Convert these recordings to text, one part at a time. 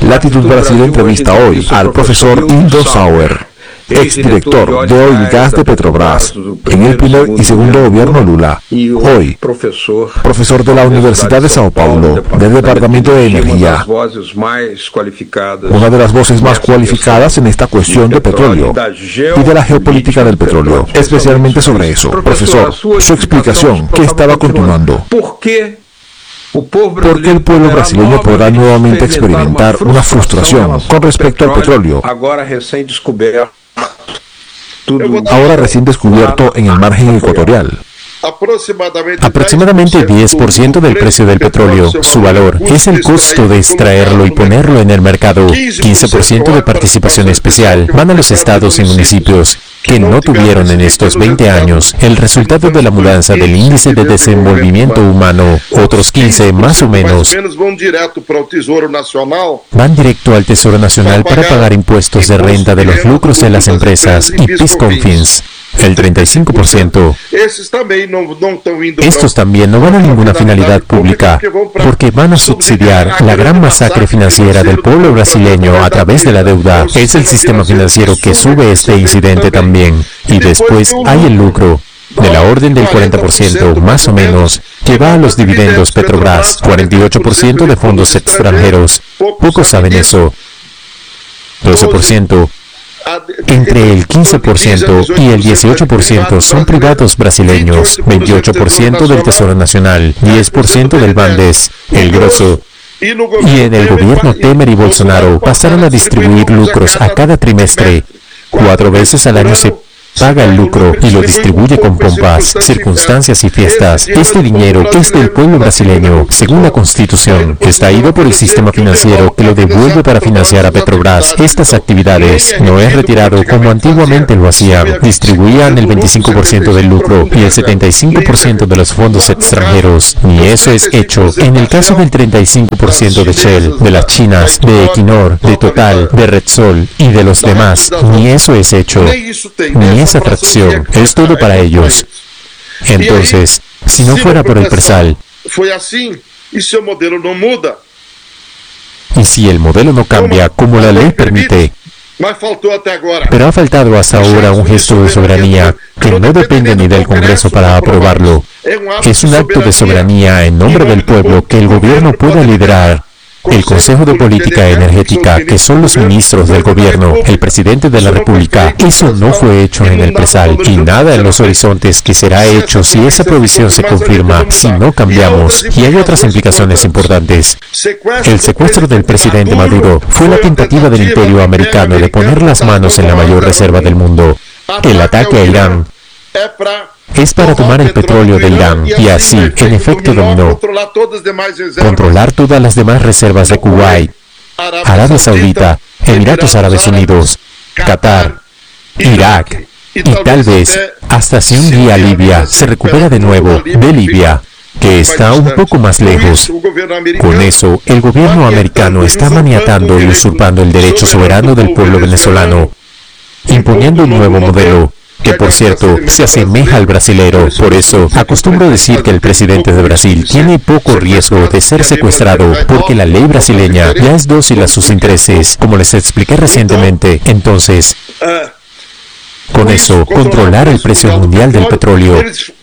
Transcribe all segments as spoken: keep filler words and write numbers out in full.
Latitud Brasil entrevista hoy al profesor Hildo Sauer, exdirector de Oil y Gas de Petrobras en el primer y segundo gobierno Lula, hoy profesor de la Universidad de Sao Paulo del Departamento de Energía, una de las voces más cualificadas en esta cuestión de petróleo y de la geopolítica del petróleo, especialmente sobre eso. Profesor, su explicación, ¿qué estaba continuando? Porque el pueblo brasileño podrá nuevamente experimentar una frustración con respecto al petróleo, ahora recién descubierto en el margen ecuatorial. Aproximadamente diez por ciento del precio del petróleo, su valor, es el costo de extraerlo y ponerlo en el mercado. quince por ciento de participación especial van a los estados y municipios que no tuvieron en estos veinte años el resultado de la mudanza del índice de desenvolvimiento humano. Otros quince, más o menos, van directo al Tesoro Nacional para pagar impuestos de renta de los lucros de las empresas y PIS-CONFINS. El treinta y cinco por ciento. Estos también no van a ninguna finalidad pública, porque van a subsidiar la gran masacre financiera del pueblo brasileño a través de la deuda. Es el sistema financiero que sube este incidente también. Y después hay el lucro, de la orden del cuarenta por ciento, más o menos, que va a los dividendos Petrobras, cuarenta y ocho por ciento de fondos extranjeros. Pocos saben eso. doce por ciento. Entre el quince por ciento y el dieciocho por ciento son privados brasileños, veintiocho por ciento del Tesoro Nacional, diez por ciento del Bandes, el grosso. Y en el gobierno Temer y Bolsonaro pasaron a distribuir lucros a cada trimestre. Cuatro veces al año se paga el lucro y lo distribuye con pompas, circunstancias y fiestas. Este dinero, que es del pueblo brasileño, según la Constitución, está ido por el sistema financiero que lo devuelve para financiar a Petrobras. Estas actividades no es retirado como antiguamente lo hacían. Distribuían el veinticinco por ciento del lucro y el setenta y cinco por ciento de los fondos extranjeros. Ni eso es hecho. En el caso del treinta y cinco por ciento de Shell, de las chinas, de Equinor, de Total, de Repsol y de los demás, ni eso es hecho. Ni esa atracción, es todo para ellos. Entonces, si no fuera por el presal, y si el modelo no cambia como la ley permite, pero ha faltado hasta ahora un gesto de soberanía que no depende ni del Congreso para aprobarlo. Es un acto de soberanía en nombre del pueblo que el gobierno pueda liderar. El Consejo de Política Energética, que son los ministros del gobierno, el presidente de la República, eso no fue hecho en el presal y nada en los horizontes que será hecho si esa provisión se confirma, si no cambiamos. Y hay otras implicaciones importantes. El secuestro del presidente Maduro fue la tentativa del imperio americano de poner las manos en la mayor reserva del mundo. El ataque a Irán es para tomar el petróleo de Irán y así, en efecto dominó, controlar todas las demás reservas de Kuwait, Arabia Saudita, Emiratos Árabes Unidos, Qatar, Irak y tal vez hasta si un día Libia se recupera de nuevo de Libia, que está un poco más lejos. Con eso, el gobierno americano está maniatando y usurpando el derecho soberano del pueblo venezolano, imponiendo un nuevo modelo, que por cierto, se asemeja al brasilero. Por eso, acostumbro decir que el presidente de Brasil tiene poco riesgo de ser secuestrado, porque la ley brasileña ya es dócil a sus intereses, como les expliqué recientemente. Entonces, con eso, controlar el precio mundial del petróleo.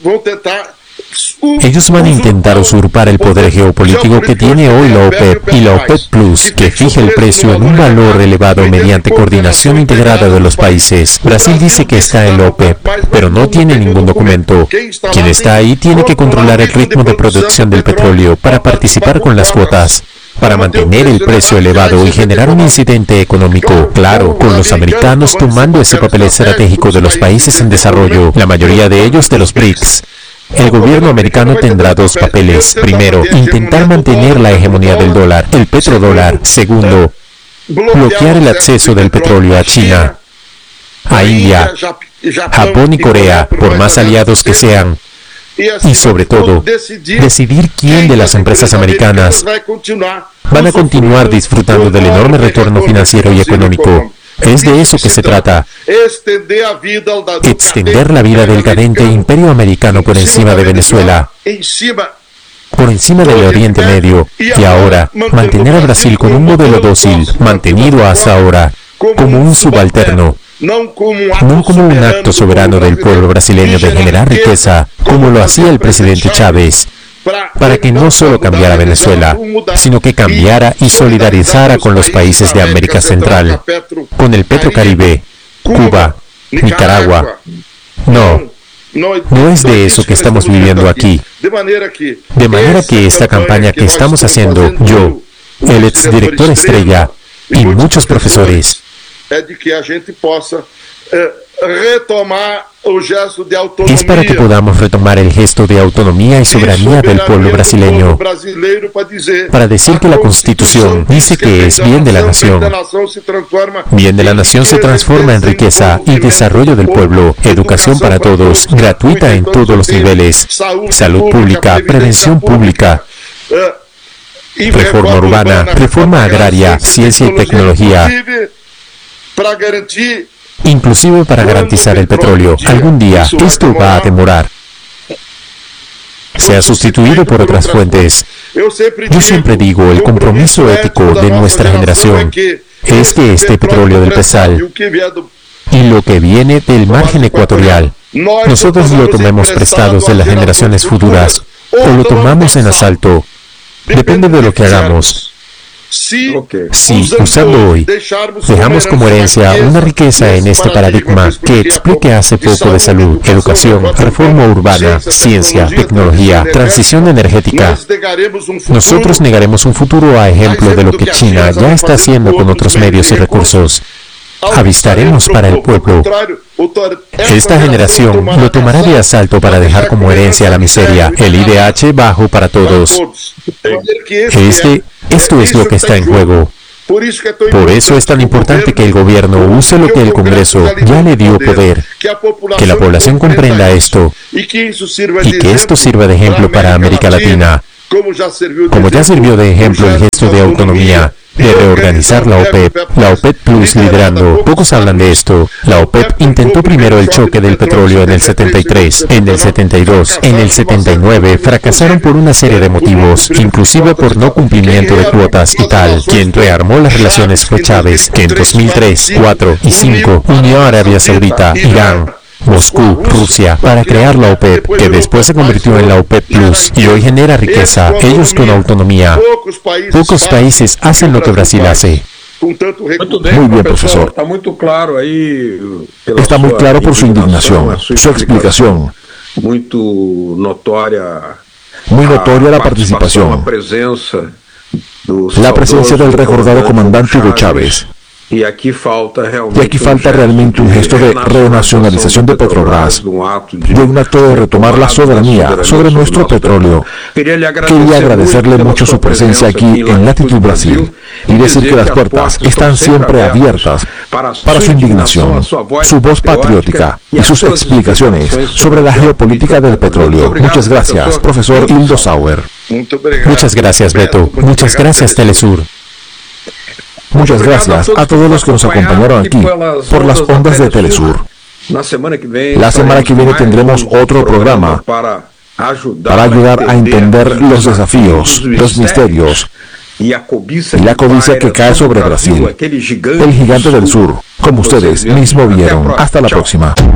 Ellos van a intentar usurpar el poder geopolítico que tiene hoy la OPEP y la OPEP Plus, que fija el precio en un valor elevado mediante coordinación integrada de los países. Brasil dice que está en la OPEP, pero no tiene ningún documento. Quien está ahí tiene que controlar el ritmo de producción del petróleo para participar con las cuotas, para mantener el precio elevado y generar un incidente económico, claro, con los americanos tomando ese papel estratégico de los países en desarrollo, la mayoría de ellos de los BRICS. El gobierno americano tendrá dos papeles. Primero, intentar mantener la hegemonía del dólar, el petrodólar. Segundo, bloquear el acceso del petróleo a China, a India, Japón y Corea, por más aliados que sean. Y sobre todo, decidir quién de las empresas americanas van a continuar disfrutando del enorme retorno financiero y económico. Es de eso que se trata. Extender la vida del cadente imperio americano por encima de Venezuela. por encima del Oriente Medio, y ahora mantener a Brasil con un modelo dócil, mantenido hasta ahora, como un subalterno, no como un acto soberano del pueblo brasileño de generar riqueza, como lo hacía el presidente Chávez, para que no solo cambiara Venezuela, sino que cambiara y solidarizara con los países de América Central, con el Petrocaribe, Cuba, Nicaragua. No, no es de eso que estamos viviendo aquí. De manera que esta campaña que estamos haciendo, yo, el exdirector Estrella y muchos profesores, es para que podamos retomar el gesto de autonomía y soberanía del pueblo brasileño, para decir que la Constitución dice que es bien de la nación. Bien de la nación se transforma en riqueza y desarrollo del pueblo, educación para todos, gratuita en todos los niveles, salud pública, prevención pública, reforma urbana, reforma agraria, ciencia y tecnología, inclusive para garantizar el petróleo. Algún día esto va a demorar. Se ha sustituido por otras fuentes. Yo siempre digo, el compromiso ético de nuestra generación es que este petróleo del Pesal y lo que viene del margen ecuatorial, nosotros lo tomemos prestados de las generaciones futuras o lo tomamos en asalto. Depende de lo que hagamos. Si, usando hoy, dejamos como herencia una riqueza en este paradigma que expliqué hace poco de salud, educación, reforma urbana, ciencia, tecnología, transición energética, nosotros negaremos un futuro a ejemplo de lo que China ya está haciendo con otros medios y recursos. Avistaremos para el pueblo. Esta generación lo tomará de asalto para dejar como herencia la miseria, el I D H bajo para todos. Este, esto es lo que está en juego. Por eso es tan importante que el gobierno use lo que el Congreso ya le dio poder, que la población comprenda esto y que esto sirva de ejemplo para América Latina, como ya sirvió de ejemplo el gesto de autonomía, de reorganizar la OPEP, la OPEP Plus liderando. Pocos hablan de esto. La OPEP intentó primero el choque del petróleo en el setenta y tres, en el setenta y dos, en el setenta y nueve, fracasaron por una serie de motivos, inclusive por no cumplimiento de cuotas y tal. Quien rearmó las relaciones fue Chávez, que en dos mil tres, cuatro y cinco unió a Arabia Saudita, Irán, Moscú, Rusia, para crear la OPEP, que después se convirtió en la OPEP Plus y hoy genera riqueza, ellos con autonomía. Pocos países hacen lo que Brasil hace. Muy bien, profesor. Está muy claro por su indignación, su explicación. Muy notoria la participación, la presencia del recordado comandante Hugo Chávez. Y aquí falta realmente, y aquí falta realmente un gesto de renacionalización de Petrobras, de un acto de retomar la soberanía sobre nuestro petróleo. Quería agradecerle mucho su presencia aquí en Latitud Brasil y decir que las puertas están siempre abiertas para su indignación, su voz patriótica y sus explicaciones sobre la geopolítica del petróleo. Muchas gracias, profesor Hildo Sauer. Muchas gracias, Beto. Muchas gracias, Telesur. Muchas gracias a todos los que nos acompañaron aquí por las ondas de Telesur. La semana que viene tendremos otro programa para ayudar a entender los desafíos, los misterios y la codicia que cae sobre Brasil, el gigante del sur, como ustedes mismos vieron. Hasta la próxima.